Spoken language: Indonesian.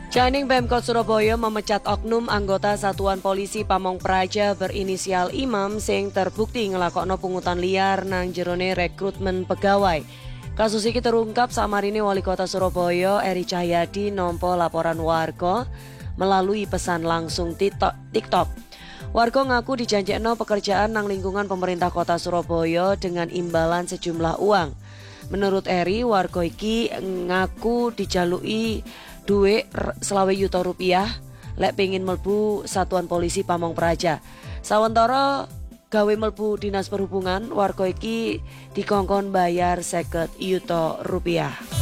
Janing Pemkot Surabaya memecat oknum anggota Satuan Polisi Pamong Praja berinisial Imam sing terbukti ngelakokno pungutan liar nang jerone rekrutmen pegawai. Kasus iki terungkap samarine Wali Kota Surabaya Eri Cahyadi nampa laporan warga melalui pesan langsung TikTok. Warga ngaku dijanjekno pekerjaan nang lingkungan pemerintah Kota Surabaya dengan imbalan sejumlah uang. Menurut Eri, warga iki ngaku dijalui duit 20 juta rupiah lek pengin melbu Satuan Polisi Pamong Praja. Sawentara gawe melbu Dinas Perhubungan, warga iki dikongkon bayar 50 juta rupiah.